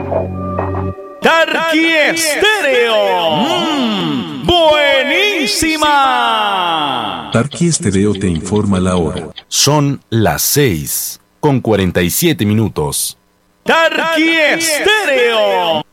Tarqui Estéreo. Buenísima. Tarqui Estéreo te informa la hora. Son las 6:47. Tarqui Estéreo.